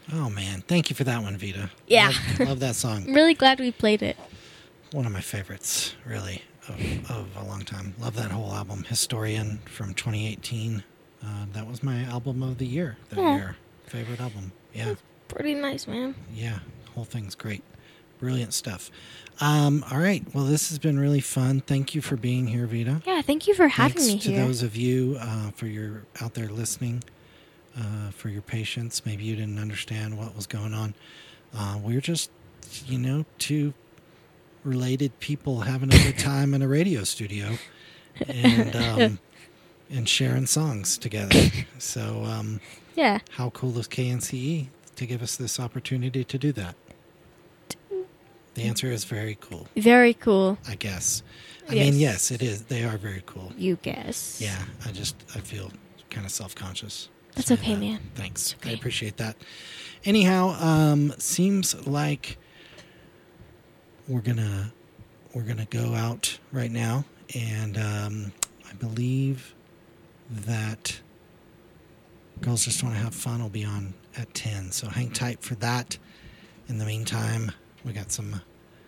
Oh, man. Thank you for that one, Vita. Yeah. Love that song. I'm really glad we played it. One of my favorites, really, of a long time. Love that whole album, Historian from 2018. That was my album of the year that year. Favorite album. Yeah. Pretty nice, man. Yeah. Whole thing's great. Brilliant stuff. All right. Well, this has been really fun. Thank you for being here, Vita. Yeah, thank you for having me Thanks to here. those of you for your out there listening, for your patience. Maybe you didn't understand what was going on. We're just, two related people having a good time in a radio studio and sharing songs together. So, yeah. How cool is KNCE to give us this opportunity to do that? The answer is very cool. Very cool. I guess. I mean, yes, it is. They are very cool. You guess. Yeah, I feel kind of self-conscious. That's okay, man. Thanks. Okay. I appreciate that. Anyhow, seems like we're gonna go out right now, and I believe that Girls Just Want to Have Fun will be on at 10, so hang tight for that. In the meantime, we got some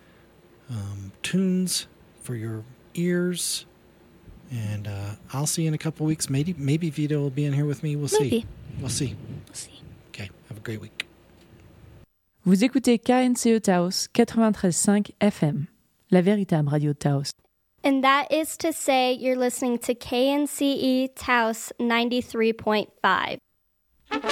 tunes for your ears, and I'll see you in a couple weeks. Maybe Vito will be in here with me. We'll see. We'll see. Okay, have a great week. Vous écoutez KNCE Taos 93.5 FM, la véritable radio de Taos. And that is to say you're listening to KNCE Taos 93.5.